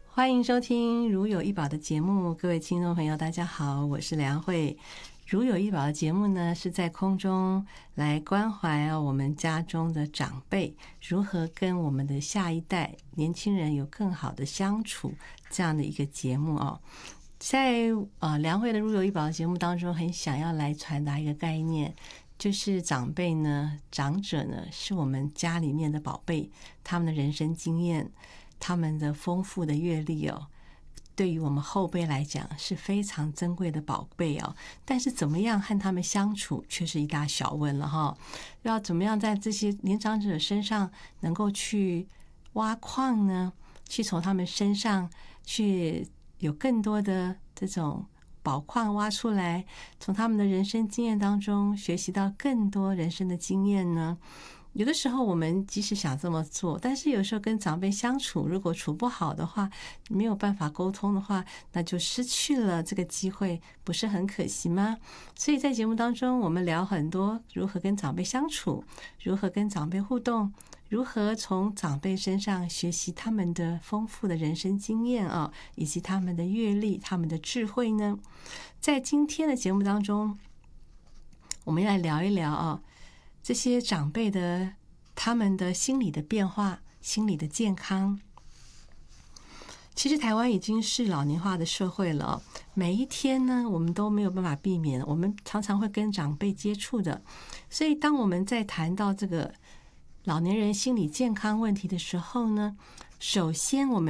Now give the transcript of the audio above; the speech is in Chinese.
欢迎收听如有一宝的节目，各位听众朋友大家好，我是梁慧。如有一宝的节目呢，是在空中来关怀我们家中的长辈如何跟我们的下一代年轻人有更好的相处这样的一个节目哦。在梁慧的如有一宝的节目当中，很想要来传达一个概念，就是长辈呢、长者呢，是我们家里面的宝贝，他们的人生经验，他们的丰富的阅历哦，对于我们后辈来讲是非常珍贵的宝贝哦。但是怎么样和他们相处，却是一大小问了哈。要怎么样在这些年长者身上能够去挖矿呢？去从他们身上去有更多的这种宝矿挖出来，从他们的人生经验当中学习到更多人生的经验呢？有的时候我们即使想这么做，但是有时候跟长辈相处，如果处不好的话，没有办法沟通的话，那就失去了这个机会，不是很可惜吗？所以在节目当中，我们聊很多如何跟长辈相处，如何跟长辈互动，如何从长辈身上学习他们的丰富的人生经验啊，以及他们的阅历、他们的智慧呢？在今天的节目当中，我们要来聊一聊啊，这些长辈的他们的心理的变化、心理的健康。其实台湾已经是老年化的社会了，每一天呢，我们都没有办法避免，我们常常会跟长辈接触的。所以当我们在谈到这个老年人心理健康问题的时候呢，首先我们